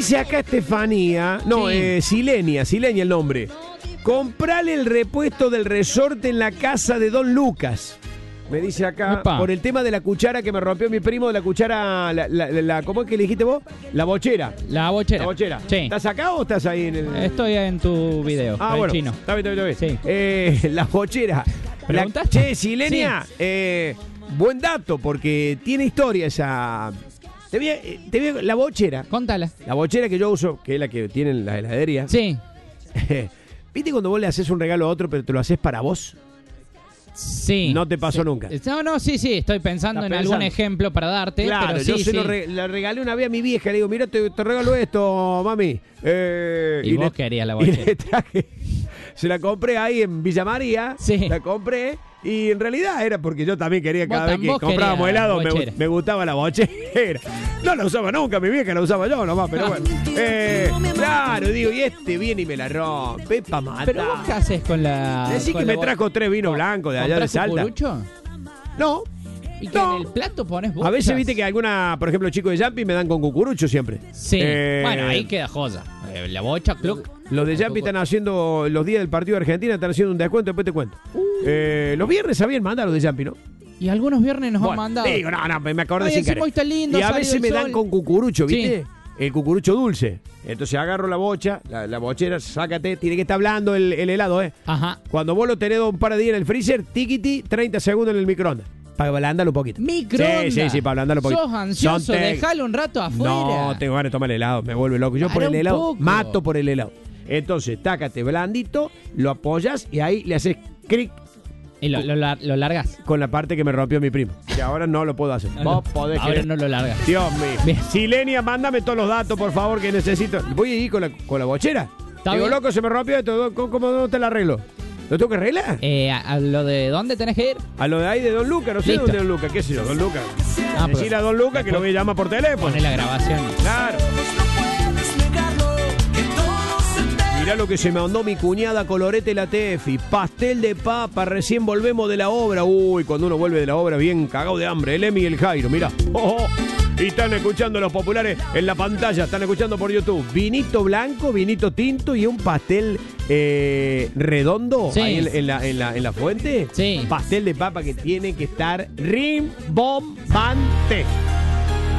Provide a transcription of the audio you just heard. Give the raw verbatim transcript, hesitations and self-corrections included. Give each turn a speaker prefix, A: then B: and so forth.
A: dice acá Estefanía, no,
B: Sí.
A: eh, Silenia, Silenia el nombre. Comprale el repuesto del resorte en la casa de Don Lucas. Me dice acá,
B: Epa.
A: por el tema de la cuchara que me rompió mi primo, de la cuchara, la, la- la- ¿cómo es que le dijiste vos? La bochera.
B: La bochera.
A: La bochera.
B: Sí.
A: ¿Estás acá o estás ahí en el...?
B: Estoy en tu video.
A: Ah,
B: el
A: bueno.
B: chino.
A: Está bien, está bien, está bien.
B: Sí.
A: Eh, la bochera. La,
B: ¿Preguntaste?
A: che, Silenia, eh, buen dato, porque tiene historia esa... Te voy a- eh, te voy a- la bochera.
B: Contala.
A: La bochera que yo uso, que es la que tiene en la heladería.
B: Sí.
A: ¿Viste cuando vos le haces un regalo a otro, pero te lo haces para vos?
B: Sí.
A: No te pasó
B: Sí.
A: nunca.
B: No, no, sí, sí. Estoy pensando en
A: ¿Estás
B: algún
A: pensando?
B: ejemplo para darte.
A: Claro,
B: pero
A: yo
B: sí,
A: se
B: sí.
A: lo re- la regalé una vez a mi vieja. Le digo, mira, te, te regalo esto, mami. Eh,
B: Y vos
A: le-
B: querías la
A: y
B: bochera.
A: le traje. Se la compré ahí en Villa María.
B: Sí.
A: La compré. Y en realidad era porque yo también quería,
B: Vos
A: cada vez
B: tam-
A: que
B: vos
A: comprábamos
B: querías
A: helado, me,
B: bochera.
A: me gustaba la bochera. No la usaba nunca, mi vieja la usaba yo nomás, pero bueno. Eh, claro, digo, y este viene y me la rompe pa' matar.
B: Pero vos qué haces con la.
A: Decí
B: con
A: que
B: la
A: me
B: bo-
A: trajo tres vinos blancos de allá de
B: ¿Comprás
A: Salta.
B: cucurucho?
A: No.
B: Y que
A: No.
B: en el plato pones vos.
A: A veces viste que alguna, por ejemplo, chicos de Jumpy me dan con cucurucho siempre.
B: Sí.
A: Eh,
B: Bueno, ahí queda joya. Eh, La bocha, club.
A: Los de Jumpy están haciendo, los días del partido de Argentina están haciendo un descuento, después te cuento. Eh, los viernes sabían mandar los de Jumpy, ¿no?
B: Y algunos viernes nos han
A: Bueno,
B: mandado.
A: Digo, no, no, me acordé
B: Ay,
A: sin
B: encima
A: querer.
B: hoy está lindo,
A: Y a
B: salió
A: veces
B: el
A: me dan
B: sol.
A: con cucurucho, ¿viste?
B: Sí.
A: El cucurucho dulce. Entonces agarro la bocha, la, la bochera, sácate, tiene que estar hablando el, el helado, ¿eh?
B: Ajá.
A: Cuando vos lo tenés un par de días en el freezer, tiquiti, treinta segundos en el microondas. Para ablandarlo un poquito.
B: Microondas.
A: Sí, sí, sí, para ablandarlo un poquito.
B: Sos ansioso,
A: Son te-
B: dejalo un rato afuera.
A: No, tengo ganas de tomar helado, me vuelve loco. Yo por
B: Para
A: el
B: un
A: helado,
B: poco.
A: mato por el helado. Entonces, tácate blandito, lo apoyas y ahí le haces cric
B: Y lo, lo, lar- lo largas.
A: con la parte que me rompió mi primo. Que ahora no lo puedo hacer.
B: No,
A: Vos
B: no,
A: podés
B: ahora
A: querer.
B: no lo largas.
A: Dios mío.
B: Bien.
A: Silenia, mándame todos los datos, por favor, que necesito. Voy a ir con la, con la bochera.
B: ¿Está
A: Digo,
B: bien?
A: loco, se me rompió esto. ¿Cómo, cómo no te la arreglo? ¿Lo tengo que arreglar?
B: Eh, a, a lo de dónde tenés que ir.
A: A lo de ahí de Don Luca, no sé
B: Listo.
A: dónde Don Luca, qué sé yo, Don Luca.
B: Ah, pero-
A: Decirle a Don Luca que lo voy a llamar por teléfono.
B: Poné la grabación.
A: Claro. Mirá lo que se me mandó mi cuñada Colorete la Tefi. Pastel de papa, recién volvemos de la obra. Uy, cuando uno vuelve de la obra bien cagado de hambre. El Emi y el Jairo, mirá. Oh, oh. Y están escuchando los populares en la pantalla, están escuchando por YouTube. Vinito blanco, vinito tinto y un pastel eh, redondo
B: Sí.
A: ahí en, en la, en, la, en la fuente.
B: Sí.
A: Pastel de papa que tiene que estar rimbombante.